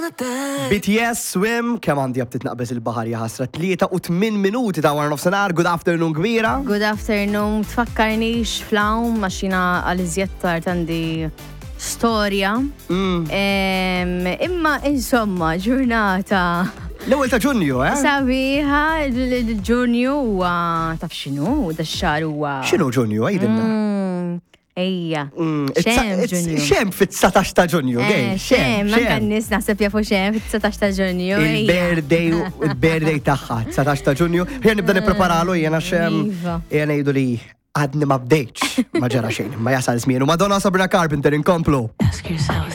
BTS Swim, kemm għandi għabtit naqbes il-bahar jaħasra 3 u 8 minuti ta' war nofsenar, good afternoon kbira. Good afternoon, tfakkarnix flawn, maċina għal-iżjettar tandi storja. Imma insomma, ġurnata. L-ewwel ta' Ġunju, Sabiħa, il-Ġunju huwa taf x'inhu, da x-xahar huwa. X'inhu Ġunju, għidilna? Ejja. Xem Ġunju. Xem fit-19 ta' Ġunju, gej. Xem, ma kan-nies naħseb jafu xem fit-19 ta' Ġunju. Il-birthday tagħha, 19 ta' Ġunju. Ħja nibda nippreparalu jiena xem. Jiena ngħidu li għadni ma bdejtx, ma ġara xejn, ma jasal żmien. U Madonna Sabrina Carpenter inkomplu.